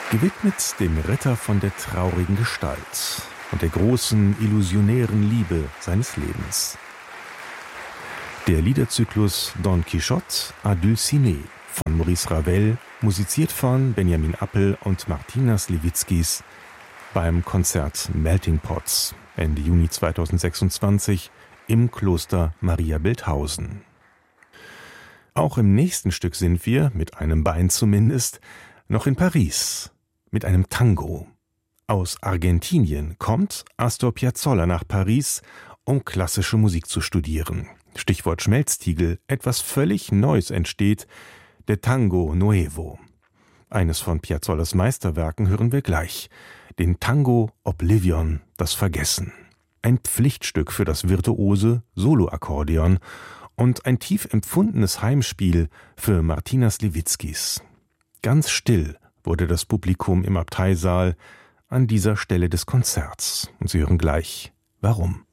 Gewidmet dem Retter von der traurigen Gestalt und der großen, illusionären Liebe seines Lebens. Der Liederzyklus Don Quichotte à Dulcinea von Maurice Ravel, musiziert von Benjamin Appel und Martinas Lewitzkis beim Konzert Melting Pots Ende Juni 2026 im Kloster Maria Belthausen. Auch im nächsten Stück sind wir, mit einem Bein zumindest, noch in Paris, mit einem Tango. Aus Argentinien kommt Astor Piazzolla nach Paris, um klassische Musik zu studieren. Stichwort Schmelztiegel, etwas völlig Neues entsteht, der Tango Nuevo. Eines von Piazzollas Meisterwerken hören wir gleich, den Tango Oblivion, das Vergessen. Ein Pflichtstück für das virtuose Soloakkordeon und ein tief empfundenes Heimspiel für Martinas Lewitzkis. Ganz still wurde das Publikum im Abteisaal an dieser Stelle des Konzerts. Und Sie hören gleich, warum.